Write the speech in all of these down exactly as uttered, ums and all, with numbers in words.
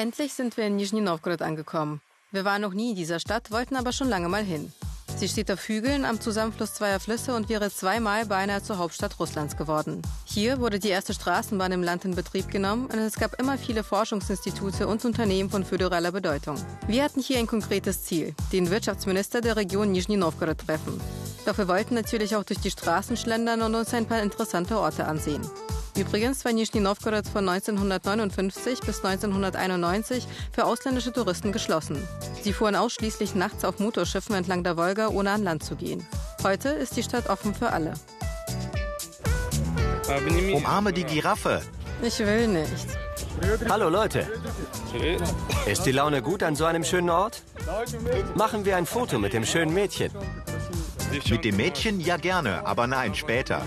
Endlich sind wir in Nischni Nowgorod angekommen. Wir waren noch nie in dieser Stadt, wollten aber schon lange mal hin. Sie steht auf Hügeln am Zusammenfluss zweier Flüsse und wäre zweimal beinahe zur Hauptstadt Russlands geworden. Hier wurde die erste Straßenbahn im Land in Betrieb genommen und es gab immer viele Forschungsinstitute und Unternehmen von föderaler Bedeutung. Wir hatten hier ein konkretes Ziel, den Wirtschaftsminister der Region Nischni Nowgorod treffen. Doch wir wollten natürlich auch durch die Straßen schlendern und uns ein paar interessante Orte ansehen. Übrigens war Nischni Nowgorod von neunzehnhundertneunundfünfzig bis neunzehnhunderteinundneunzig für ausländische Touristen geschlossen. Sie fuhren ausschließlich nachts auf Motorschiffen entlang der Wolga, ohne an Land zu gehen. Heute ist die Stadt offen für alle. Umarme die Giraffe. Ich will nicht. Hallo Leute. Ist die Laune gut an so einem schönen Ort? Machen wir ein Foto mit dem schönen Mädchen. Mit dem Mädchen ja gerne, aber nein, später.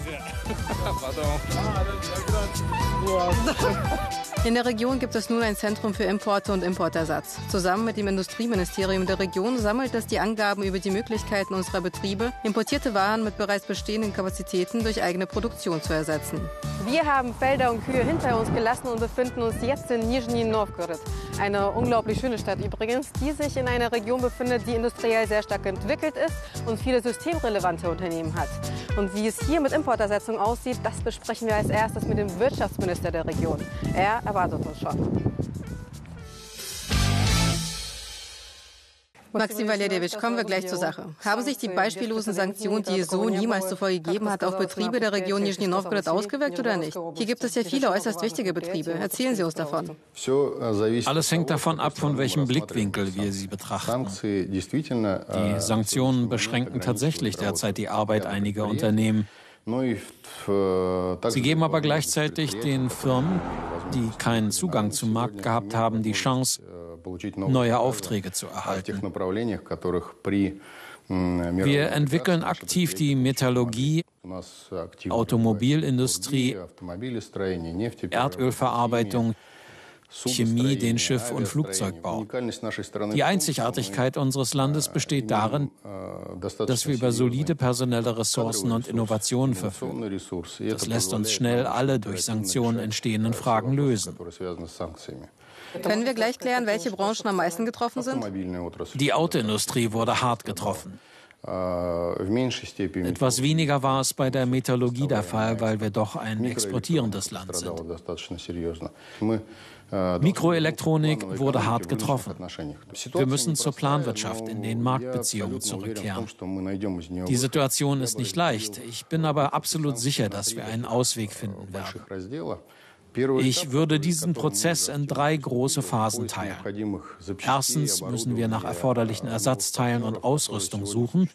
In der Region gibt es nun ein Zentrum für Importe und Importersatz. Zusammen mit dem Industrieministerium der Region sammelt es die Angaben über die Möglichkeiten unserer Betriebe, importierte Waren mit bereits bestehenden Kapazitäten durch eigene Produktion zu ersetzen. Wir haben Felder und Kühe hinter uns gelassen und befinden uns jetzt in Nischni Nowgorod. Eine unglaublich schöne Stadt übrigens, die sich in einer Region befindet, die industriell sehr stark entwickelt ist und viele systemrelevante Unternehmen hat. Und wie es hier mit Importersetzung aussieht, das besprechen wir als erstes mit dem Wirtschaftsminister der Region. Er erwartet uns schon. Maxim Valerjewitsch, kommen wir gleich zur Sache. Haben sich die beispiellosen Sanktionen, die es so niemals zuvor gegeben hat, auf Betriebe der Region Nischni Nowgorod ausgewirkt oder nicht? Hier gibt es ja viele äußerst wichtige Betriebe. Erzählen Sie uns davon. Alles hängt davon ab, von welchem Blickwinkel wir sie betrachten. Die Sanktionen beschränken tatsächlich derzeit die Arbeit einiger Unternehmen. Sie geben aber gleichzeitig den Firmen, die keinen Zugang zum Markt gehabt haben, die Chance, neue Aufträge zu erhalten. Wir entwickeln aktiv die Metallurgie, Automobilindustrie, Erdölverarbeitung, Chemie, den Schiff- und Flugzeugbau. Die Einzigartigkeit unseres Landes besteht darin, dass wir über solide personelle Ressourcen und Innovationen verfügen. Das lässt uns schnell alle durch Sanktionen entstehenden Fragen lösen. Können wir gleich klären, welche Branchen am meisten getroffen sind? Die Autoindustrie wurde hart getroffen. Etwas weniger war es bei der Metallurgie der Fall, weil wir doch ein exportierendes Land sind. Mikroelektronik wurde hart getroffen. Wir müssen zur Planwirtschaft in den Marktbeziehungen zurückkehren. Die Situation ist nicht leicht. Ich bin aber absolut sicher, dass wir einen Ausweg finden werden. Ich würde diesen Prozess in drei große Phasen teilen. Erstens müssen wir nach erforderlichen Ersatzteilen und Ausrüstung suchen,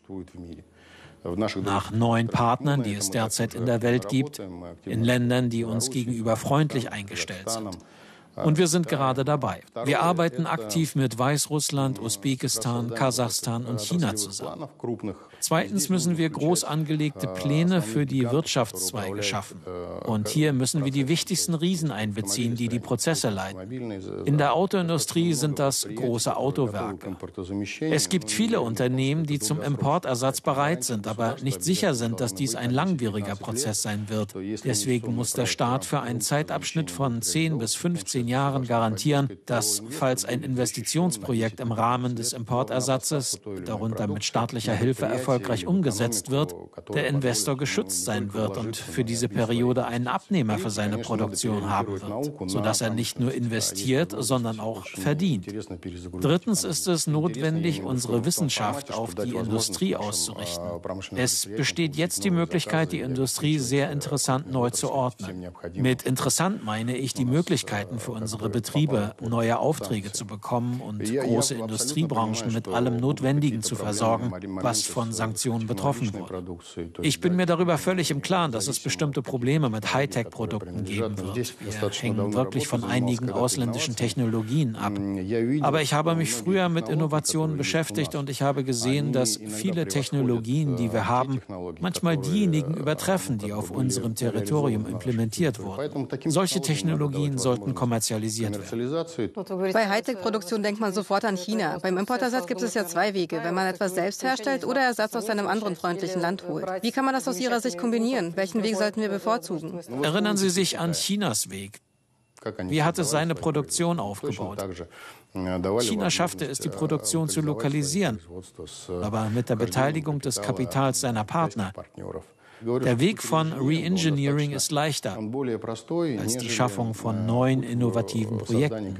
nach neuen Partnern, die es derzeit in der Welt gibt, in Ländern, die uns gegenüber freundlich eingestellt sind. Und wir sind gerade dabei. Wir arbeiten aktiv mit Weißrussland, Usbekistan, Kasachstan und China zusammen. Zweitens müssen wir groß angelegte Pläne für die Wirtschaftszweige schaffen. Und hier müssen wir die wichtigsten Riesen einbeziehen, die die Prozesse leiten. In der Autoindustrie sind das große Autowerke. Es gibt viele Unternehmen, die zum Importersatz bereit sind, aber nicht sicher sind, dass dies ein langwieriger Prozess sein wird. Deswegen muss der Staat für einen Zeitabschnitt von zehn bis fünfzehn Jahren garantieren, dass, falls ein Investitionsprojekt im Rahmen des Importersatzes, darunter mit staatlicher Hilfe, erfolgreich umgesetzt wird, der Investor geschützt sein wird und für diese Periode einen Abnehmer für seine Produktion haben wird, sodass er nicht nur investiert, sondern auch verdient. Drittens ist es notwendig, unsere Wissenschaft auf die Industrie auszurichten. Es besteht jetzt die Möglichkeit, die Industrie sehr interessant neu zu ordnen. Mit interessant meine ich die Möglichkeiten für unsere Betriebe, neue Aufträge zu bekommen und große Industriebranchen mit allem Notwendigen zu versorgen, was von Sanktionen betroffen wurde. Ich bin mir darüber völlig im Klaren, dass es bestimmte Probleme mit Hightech-Produkten geben wird. Wir hängen wirklich von einigen ausländischen Technologien ab. Aber ich habe mich früher mit Innovationen beschäftigt und ich habe gesehen, dass viele Technologien, die wir haben, manchmal diejenigen übertreffen, die auf unserem Territorium implementiert wurden. Solche Technologien sollten kommerzialisiert werden. Bei Hightech-Produktion denkt man sofort an China. Beim Importersatz gibt es ja zwei Wege, wenn man etwas selbst herstellt oder Ersatz aus einem anderen freundlichen Land holt. Wie kann man das aus Ihrer Sicht kombinieren? Welchen Weg sollten wir bevorzugen? Erinnern Sie sich an Chinas Weg. Wie hat es seine Produktion aufgebaut? China schaffte es, die Produktion zu lokalisieren, aber mit der Beteiligung des Kapitals seiner Partner. Der Weg von Reengineering ist leichter als die Schaffung von neuen innovativen Projekten.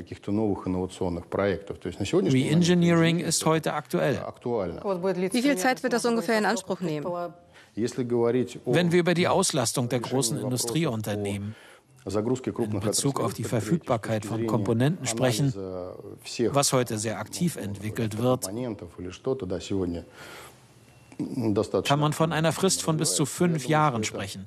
Reengineering ist heute aktuell. Wie viel Zeit wird das ungefähr in Anspruch nehmen? Wenn wir über die Auslastung der großen Industrieunternehmen in Bezug auf die Verfügbarkeit von Komponenten sprechen, was heute sehr aktiv entwickelt wird, kann man von einer Frist von bis zu fünf Jahren sprechen.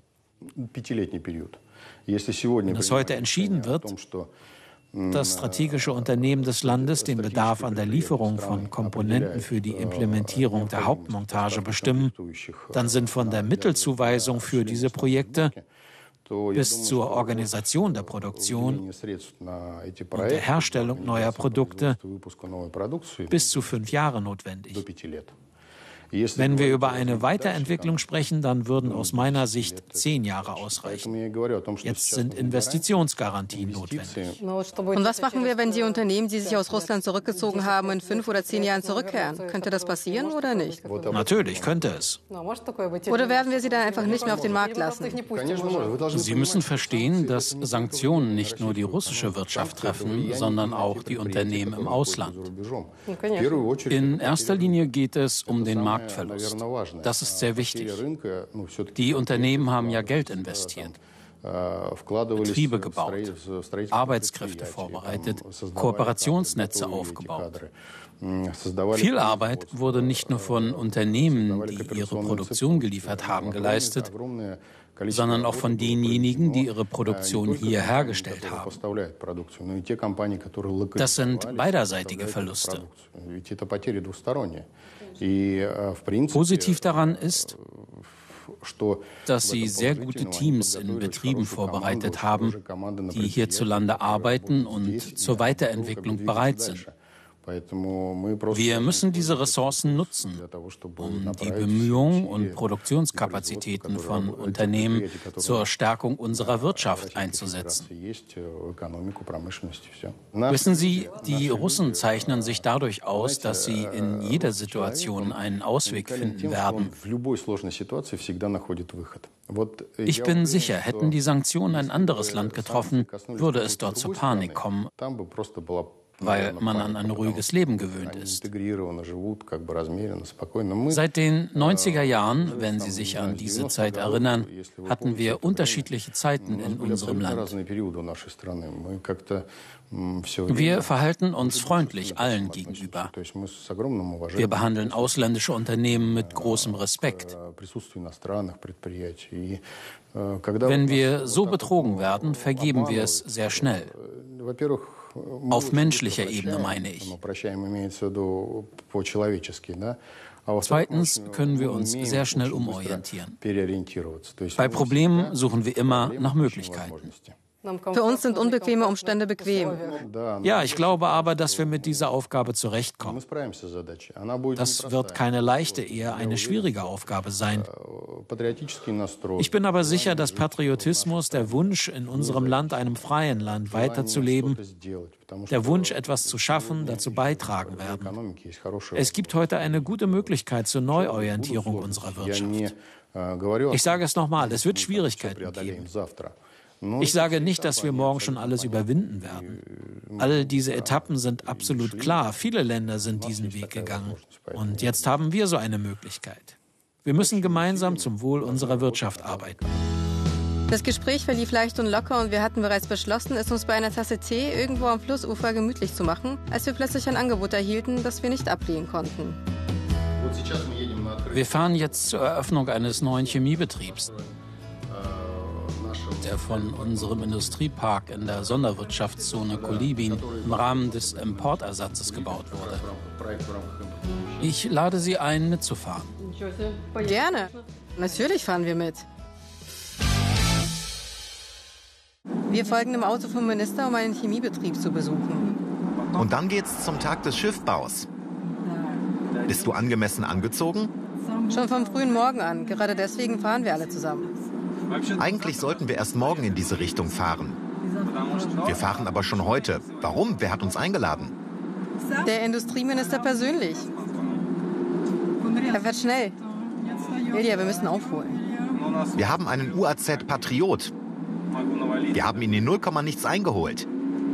Wenn es heute entschieden wird, dass strategische Unternehmen des Landes den Bedarf an der Lieferung von Komponenten für die Implementierung der Hauptmontage bestimmen, dann sind von der Mittelzuweisung für diese Projekte bis zur Organisation der Produktion und der Herstellung neuer Produkte bis zu fünf Jahre notwendig. Wenn wir über eine Weiterentwicklung sprechen, dann würden aus meiner Sicht zehn Jahre ausreichen. Jetzt sind Investitionsgarantien notwendig. Und was machen wir, wenn die Unternehmen, die sich aus Russland zurückgezogen haben, in fünf oder zehn Jahren zurückkehren? Könnte das passieren oder nicht? Natürlich könnte es. Oder werden wir sie dann einfach nicht mehr auf den Markt lassen? Sie müssen verstehen, dass Sanktionen nicht nur die russische Wirtschaft treffen, sondern auch die Unternehmen im Ausland. In erster Linie geht es um den Markt. Das ist sehr wichtig. Die Unternehmen haben ja Geld investiert, Betriebe gebaut, Arbeitskräfte vorbereitet, Kooperationsnetze aufgebaut. Viel Arbeit wurde nicht nur von Unternehmen, die ihre Produktion geliefert haben, geleistet, sondern auch von denjenigen, die ihre Produktion hier hergestellt haben. Das sind beiderseitige Verluste. Positiv daran ist, dass sie sehr gute Teams in Betrieben vorbereitet haben, die hierzulande arbeiten und zur Weiterentwicklung bereit sind. Wir müssen diese Ressourcen nutzen, um die Bemühungen und Produktionskapazitäten von Unternehmen zur Stärkung unserer Wirtschaft einzusetzen. Wissen Sie, die Russen zeichnen sich dadurch aus, dass sie in jeder Situation einen Ausweg finden werden. Ich bin sicher, hätten die Sanktionen ein anderes Land getroffen, würde es dort zur Panik kommen, weil man an ein ruhiges Leben gewöhnt ist. Seit den neunziger Jahren, wenn Sie sich an diese Zeit erinnern, hatten wir unterschiedliche Zeiten in unserem Land. Wir verhalten uns freundlich allen gegenüber. Wir behandeln ausländische Unternehmen mit großem Respekt. Wenn wir so betrogen werden, vergeben wir es sehr schnell. Auf menschlicher Ebene meine ich. Zweitens können wir uns sehr schnell umorientieren. Bei Problemen suchen wir immer nach Möglichkeiten. Für uns sind unbequeme Umstände bequem. Ja, ich glaube aber, dass wir mit dieser Aufgabe zurechtkommen. Das wird keine leichte, eher eine schwierige Aufgabe sein. Ich bin aber sicher, dass Patriotismus, der Wunsch, in unserem Land, einem freien Land, weiterzuleben, der Wunsch, etwas zu schaffen, dazu beitragen werden. Es gibt heute eine gute Möglichkeit zur Neuorientierung unserer Wirtschaft. Ich sage es nochmal, es wird Schwierigkeiten geben. Ich sage nicht, dass wir morgen schon alles überwinden werden. All diese Etappen sind absolut klar. Viele Länder sind diesen Weg gegangen. Und jetzt haben wir so eine Möglichkeit. Wir müssen gemeinsam zum Wohl unserer Wirtschaft arbeiten. Das Gespräch verlief leicht und locker und wir hatten bereits beschlossen, es uns bei einer Tasse Tee irgendwo am Flussufer gemütlich zu machen, als wir plötzlich ein Angebot erhielten, das wir nicht ablehnen konnten. Wir fahren jetzt zur Eröffnung eines neuen Chemiebetriebs, der von unserem Industriepark in der Sonderwirtschaftszone Kolibin im Rahmen des Importersatzes gebaut wurde. Ich lade Sie ein, mitzufahren. Gerne. Natürlich fahren wir mit. Wir folgen im Auto vom Minister, um einen Chemiebetrieb zu besuchen. Und dann geht's zum Tag des Schiffbaus. Bist du angemessen angezogen? Schon vom frühen Morgen an. Gerade deswegen fahren wir alle zusammen. Eigentlich sollten wir erst morgen in diese Richtung fahren. Wir fahren aber schon heute. Warum? Wer hat uns eingeladen? Der Industrieminister persönlich. Er fährt schnell. Ilja, wir müssen aufholen. Wir haben einen U A Z Patriot. Wir haben ihn in null Komma nichts eingeholt.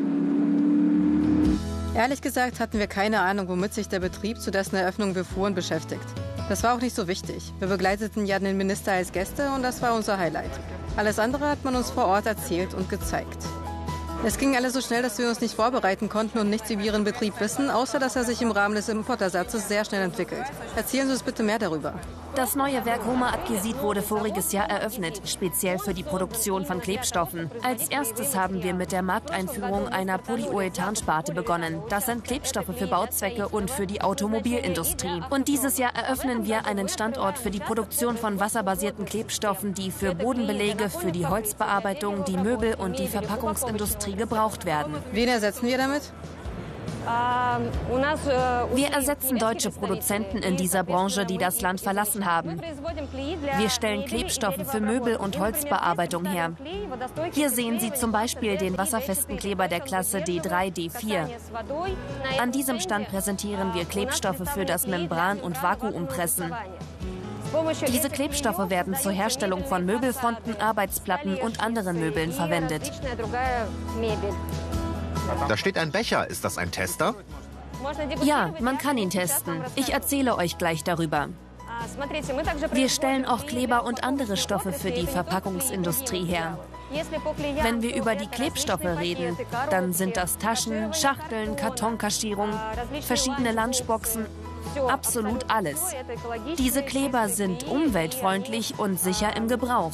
Ehrlich gesagt hatten wir keine Ahnung, womit sich der Betrieb, zu dessen Eröffnung wir fuhren, beschäftigt. Das war auch nicht so wichtig. Wir begleiteten ja den Minister als Gäste und das war unser Highlight. Alles andere hat man uns vor Ort erzählt und gezeigt. Es ging alles so schnell, dass wir uns nicht vorbereiten konnten und nichts über Ihren Betrieb wissen, außer dass er sich im Rahmen des Importersatzes sehr schnell entwickelt. Erzählen Sie uns bitte mehr darüber. Das neue Werk Homer Adquisit wurde voriges Jahr eröffnet, speziell für die Produktion von Klebstoffen. Als erstes haben wir mit der Markteinführung einer Polyurethan-Sparte begonnen. Das sind Klebstoffe für Bauzwecke und für die Automobilindustrie. Und dieses Jahr eröffnen wir einen Standort für die Produktion von wasserbasierten Klebstoffen, die für Bodenbelege, für die Holzbearbeitung, die Möbel- und die Verpackungsindustrie gebraucht werden. Wen ersetzen wir damit? Wir ersetzen deutsche Produzenten in dieser Branche, die das Land verlassen haben. Wir stellen Klebstoffe für Möbel- und Holzbearbeitung her. Hier sehen Sie zum Beispiel den wasserfesten Kleber der Klasse D drei, D vier. An diesem Stand präsentieren wir Klebstoffe für das Membran- und Vakuumpressen. Diese Klebstoffe werden zur Herstellung von Möbelfronten, Arbeitsplatten und anderen Möbeln verwendet. Da steht ein Becher. Ist das ein Tester? Ja, man kann ihn testen. Ich erzähle euch gleich darüber. Wir stellen auch Kleber und andere Stoffe für die Verpackungsindustrie her. Wenn wir über die Klebstoffe reden, dann sind das Taschen, Schachteln, Kartonkaschierung, verschiedene Lunchboxen, absolut alles. Diese Kleber sind umweltfreundlich und sicher im Gebrauch.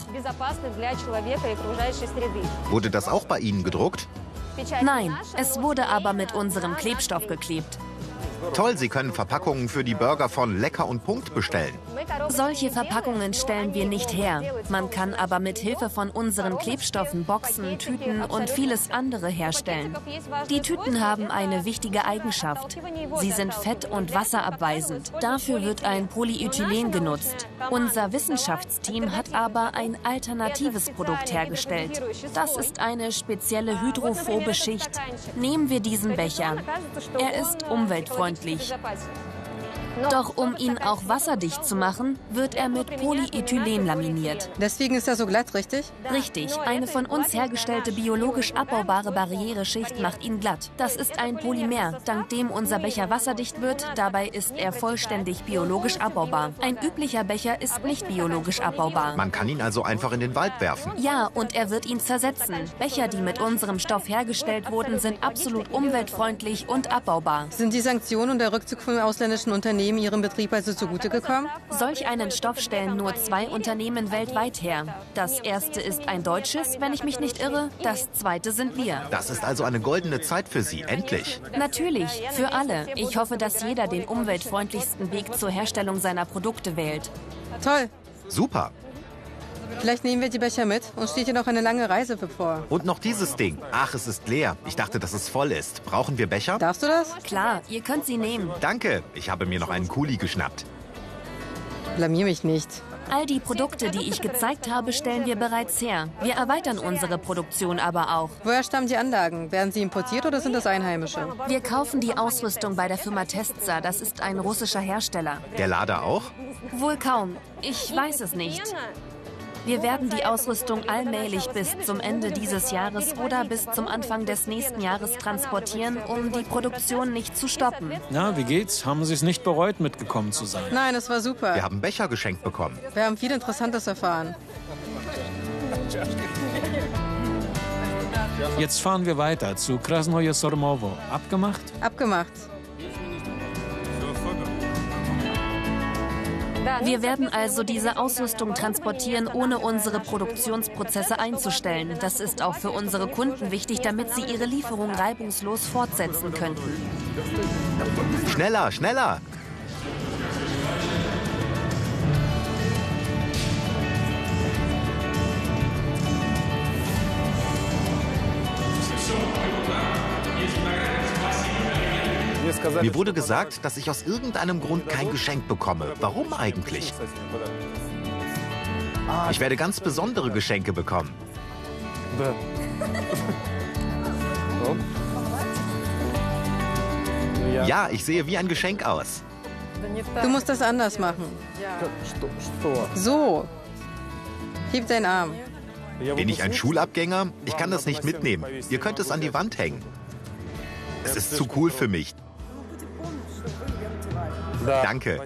Wurde das auch bei Ihnen gedruckt? Nein, es wurde aber mit unserem Klebstoff geklebt. Toll, Sie können Verpackungen für die Burger von Lecker und Punkt bestellen. Solche Verpackungen stellen wir nicht her. Man kann aber mit Hilfe von unseren Klebstoffen Boxen, Tüten und vieles andere herstellen. Die Tüten haben eine wichtige Eigenschaft. Sie sind fett- und wasserabweisend. Dafür wird ein Polyethylen genutzt. Unser Wissenschaftsteam hat aber ein alternatives Produkt hergestellt. Das ist eine spezielle hydrophobe Schicht. Nehmen wir diesen Becher. Er ist umweltfreundlich. Doch um ihn auch wasserdicht zu machen, wird er mit Polyethylen laminiert. Deswegen ist er so glatt, richtig? Richtig. Eine von uns hergestellte biologisch abbaubare Barriereschicht macht ihn glatt. Das ist ein Polymer, dank dem unser Becher wasserdicht wird. Dabei ist er vollständig biologisch abbaubar. Ein üblicher Becher ist nicht biologisch abbaubar. Man kann ihn also einfach in den Wald werfen. Ja, und er wird ihn zersetzen. Becher, die mit unserem Stoff hergestellt wurden, sind absolut umweltfreundlich und abbaubar. Sind die Sanktionen und der Rückzug von ausländischen Unternehmen Ihrem Betrieb also zugute gekommen? Solch einen Stoff stellen nur zwei Unternehmen weltweit her. Das erste ist ein deutsches, wenn ich mich nicht irre. Das zweite sind wir. Das ist also eine goldene Zeit für Sie, endlich. Natürlich, für alle. Ich hoffe, dass jeder den umweltfreundlichsten Weg zur Herstellung seiner Produkte wählt. Toll. Super. Vielleicht nehmen wir die Becher mit. Uns steht hier noch eine lange Reise bevor. Und noch dieses Ding. Ach, es ist leer. Ich dachte, dass es voll ist. Brauchen wir Becher? Darfst du das? Klar, ihr könnt sie nehmen. Danke. Ich habe mir noch einen Kuli geschnappt. Blamier mich nicht. All die Produkte, die ich gezeigt habe, stellen wir bereits her. Wir erweitern unsere Produktion aber auch. Woher stammen die Anlagen? Werden sie importiert oder sind das einheimische? Wir kaufen die Ausrüstung bei der Firma Testsa. Das ist ein russischer Hersteller. Der Lader auch? Wohl kaum. Ich weiß es nicht. Wir werden die Ausrüstung allmählich bis zum Ende dieses Jahres oder bis zum Anfang des nächsten Jahres transportieren, um die Produktion nicht zu stoppen. Na, wie geht's? Haben Sie es nicht bereut, mitgekommen zu sein? Nein, es war super. Wir haben Becher geschenkt bekommen. Wir haben viel Interessantes erfahren. Jetzt fahren wir weiter zu Krasnoje Sormovo. Abgemacht? Abgemacht. Wir werden also diese Ausrüstung transportieren, ohne unsere Produktionsprozesse einzustellen. Das ist auch für unsere Kunden wichtig, damit sie ihre Lieferung reibungslos fortsetzen könnten. Schneller, schneller! Mir wurde gesagt, dass ich aus irgendeinem Grund kein Geschenk bekomme. Warum eigentlich? Ich werde ganz besondere Geschenke bekommen. Ja, ich sehe wie ein Geschenk aus. Du musst das anders machen. So. Heb deinen Arm. Bin ich ein Schulabgänger? Ich kann das nicht mitnehmen. Ihr könnt es an die Wand hängen. Es ist zu cool für mich. Danke.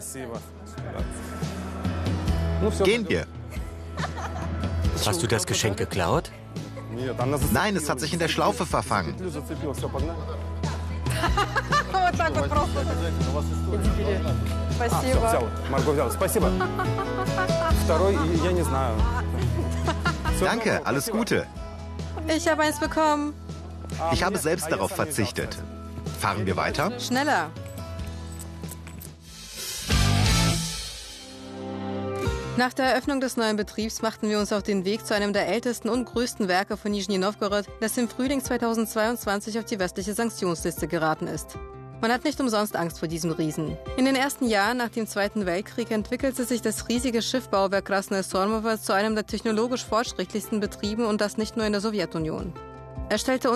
Gehen wir. Hast du das Geschenk geklaut? Nein, es hat sich in der Schlaufe verfangen. Danke, alles Gute. Ich habe eins bekommen. Ich habe selbst darauf verzichtet. Fahren wir weiter? Schneller. Nach der Eröffnung des neuen Betriebs machten wir uns auf den Weg zu einem der ältesten und größten Werke von Nischni Nowgorod, das im Frühling zweitausendzweiundzwanzig auf die westliche Sanktionsliste geraten ist. Man hat nicht umsonst Angst vor diesem Riesen. In den ersten Jahren nach dem Zweiten Weltkrieg entwickelte sich das riesige Schiffbauwerk Krasnaja Sormowa zu einem der technologisch fortschrittlichsten Betrieben und das nicht nur in der Sowjetunion. Er stellte